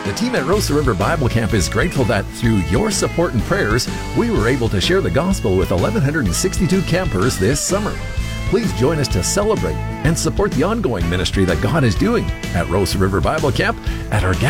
The team at Rosa River Bible Camp is grateful that through your support and prayers, we were able to share the gospel with 1,162 campers this summer. Please join us to celebrate and support the ongoing ministry that God is doing at Rosa River Bible Camp at our